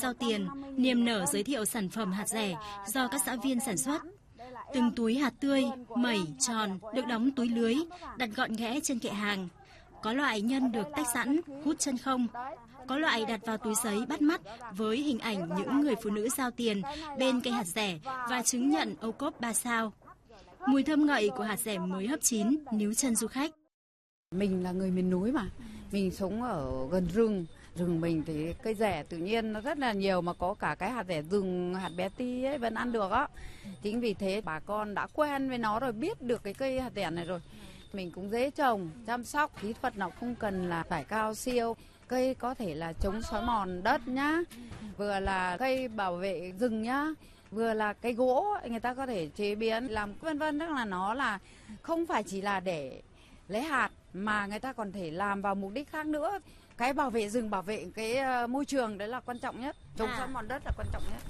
Giao Tiền niềm nở giới thiệu sản phẩm hạt rẻ do các xã viên sản xuất. Từng túi hạt tươi, mẩy, tròn được đóng túi lưới, đặt gọn ghẽ trên kệ hàng. Có loại nhân được tách sẵn, hút chân không. Có loại đặt vào túi giấy bắt mắt với hình ảnh những người phụ nữ giao tiền bên cây hạt rẻ và chứng nhận ô cốp 3 sao. Mùi thơm ngậy của hạt rẻ mới hấp chín níu chân du khách. Mình là người miền núi mà, mình sống ở gần rừng. Rừng mình thì cây rẻ tự nhiên nó rất là nhiều, mà có cả cái hạt rẻ rừng, hạt bé ti ấy vẫn ăn được á. Chính vì thế bà con đã quen với nó rồi, biết được cái cây hạt rẻ này rồi. Mình cũng dễ trồng, chăm sóc, kỹ thuật nó không cần là phải cao siêu. Cây có thể là chống xói mòn đất nhá, vừa là cây bảo vệ rừng nhá, vừa là cây gỗ người ta có thể chế biến làm vân vân, tức là nó là không phải chỉ là để lấy hạt mà người ta còn thể làm vào mục đích khác nữa. Cái bảo vệ rừng, bảo vệ cái môi trường đấy là quan trọng nhất, chống xói mòn đất là quan trọng nhất.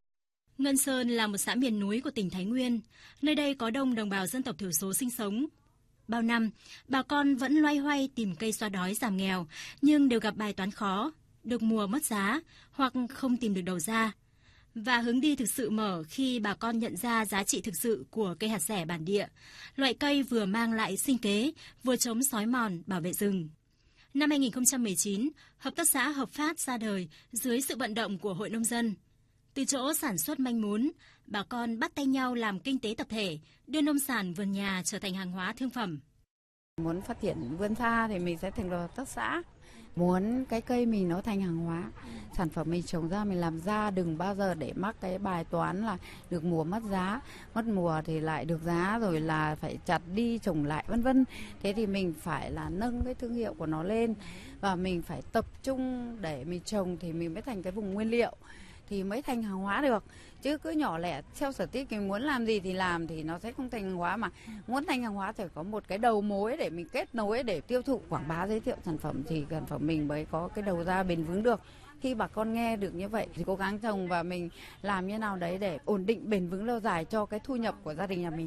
Ngân Sơn là một xã miền núi của tỉnh Thái Nguyên. Nơi đây có đông đồng bào dân tộc thiểu số sinh sống. Bao năm, bà con vẫn loay hoay tìm cây xóa đói giảm nghèo, nhưng đều gặp bài toán khó, được mùa mất giá hoặc không tìm được đầu ra. Và hướng đi thực sự mở khi bà con nhận ra giá trị thực sự của cây hạt rẻ bản địa. Loại cây vừa mang lại sinh kế, vừa chống xói mòn, bảo vệ rừng. Năm 2019, Hợp tác xã Hợp Phát ra đời dưới sự vận động của Hội Nông dân. Từ chỗ sản xuất manh mún, bà con bắt tay nhau làm kinh tế tập thể, đưa nông sản vườn nhà trở thành hàng hóa thương phẩm. Muốn phát triển vươn xa thì mình sẽ thành lập hợp tác xã. Muốn cái cây mình nó thành hàng hóa, sản phẩm mình trồng ra mình làm ra, đừng bao giờ để mắc cái bài toán là được mùa mất giá, mất mùa thì lại được giá, rồi là phải chặt đi trồng lại vân vân. Thế thì mình phải là nâng cái thương hiệu của nó lên, và mình phải tập trung để mình trồng thì mình mới thành cái vùng nguyên liệu, thì mới thành hàng hóa được. Chứ cứ nhỏ lẻ theo sở thích mình muốn làm gì thì làm thì nó sẽ không thành hàng hóa. Mà muốn thành hàng hóa thì có một cái đầu mối để mình kết nối để tiêu thụ, quảng bá, giới thiệu sản phẩm thì sản phẩm mình mới có cái đầu ra bền vững được. Khi bà con nghe được như vậy thì cố gắng trồng và mình làm như nào đấy để ổn định bền vững lâu dài cho cái thu nhập của gia đình nhà mình.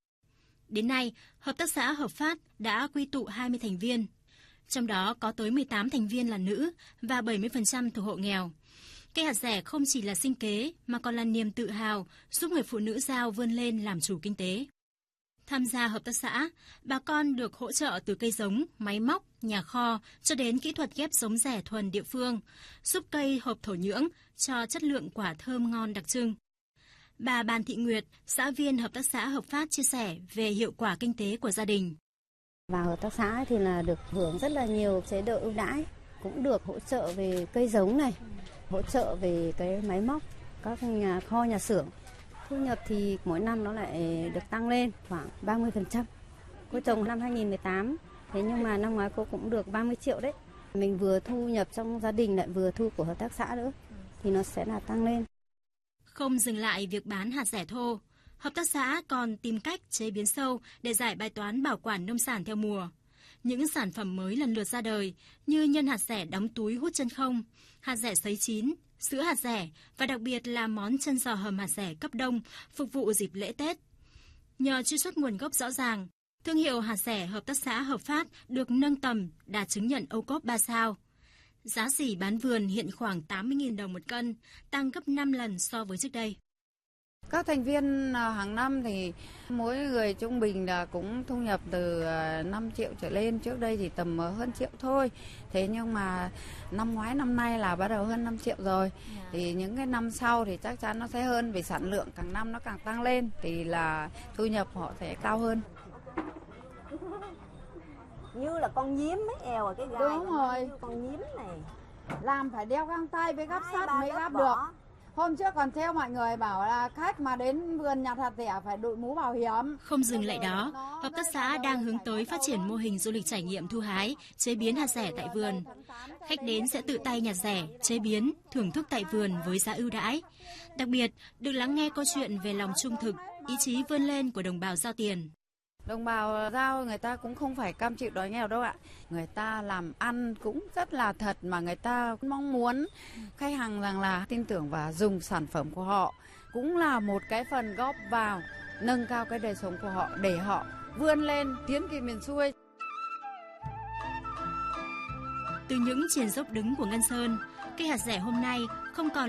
Đến nay, Hợp tác xã Hợp Phát đã quy tụ 20 thành viên. Trong đó có tới 18 thành viên là nữ và 70% thuộc hộ nghèo. Cây hạt rẻ không chỉ là sinh kế mà còn là niềm tự hào giúp người phụ nữ Dao vươn lên làm chủ kinh tế. Tham gia hợp tác xã, bà con được hỗ trợ từ cây giống, máy móc, nhà kho cho đến kỹ thuật ghép giống rẻ thuần địa phương, giúp cây hợp thổ nhưỡng cho chất lượng quả thơm ngon đặc trưng. Bà Bàn Thị Nguyệt, xã viên Hợp tác xã Hợp Phát chia sẻ về hiệu quả kinh tế của gia đình. Vào hợp tác xã thì là được hưởng rất là nhiều chế độ ưu đãi, cũng được hỗ trợ về cây giống này, hỗ trợ về cái máy móc, các nhà kho, nhà xưởng. Thu nhập thì mỗi năm nó lại được tăng lên khoảng 30%. Cô trồng năm 2018, thế nhưng mà năm ngoái cô cũng được 30 triệu đấy. Mình vừa thu nhập trong gia đình lại vừa thu của hợp tác xã nữa, thì nó sẽ là tăng lên. Không dừng lại việc bán hạt rẻ thô, hợp tác xã còn tìm cách chế biến sâu để giải bài toán bảo quản nông sản theo mùa. Những sản phẩm mới lần lượt ra đời như nhân hạt rẻ đóng túi hút chân không, hạt rẻ sấy chín, sữa hạt rẻ và đặc biệt là món chân giò hầm hạt rẻ cấp đông phục vụ dịp lễ Tết. Nhờ truy xuất nguồn gốc rõ ràng, thương hiệu hạt rẻ Hợp tác xã Hợp Phát được nâng tầm đạt chứng nhận ô cốp 3 sao. Giá xỉ bán vườn hiện khoảng 80.000 đồng một cân, tăng gấp 5 lần so với trước đây. Các thành viên hàng năm thì mỗi người trung bình là cũng thu nhập từ 5 triệu trở lên, trước đây thì tầm hơn triệu thôi. Thế nhưng mà năm ngoái năm nay là bắt đầu hơn 5 triệu rồi. Thì những cái năm sau thì chắc chắn nó sẽ hơn, vì sản lượng càng năm nó càng tăng lên thì là thu nhập họ sẽ cao hơn. Như là con nhím mấy eo ở cái gai. Đúng rồi. Con nhím này. Làm phải đeo găng tay với gắp sắt mới gắp được. Hôm trước còn treo mọi người bảo là khách mà đến vườn nhặt hạt rẻ phải đội mũ bảo hiểm. Không dừng lại đó, hợp tác xã đang hướng tới phát triển mô hình du lịch trải nghiệm thu hái, chế biến hạt rẻ tại vườn. Khách đến sẽ tự tay nhặt rẻ, chế biến, thưởng thức tại vườn với giá ưu đãi. Đặc biệt, được lắng nghe câu chuyện về lòng trung thực, ý chí vươn lên của đồng bào Dao Tiền. Đồng bào Dao người ta cũng không phải cam chịu đói nghèo đâu ạ. Người ta làm ăn cũng rất là thật, mà người ta mong muốn khách hàng rằng là tin tưởng và dùng sản phẩm của họ. Cũng là một cái phần góp vào nâng cao cái đời sống của họ để họ vươn lên tiến kỳ miền xuôi. Từ những triền dốc đứng của Ngân Sơn, cây hạt rẻ hôm nay không còn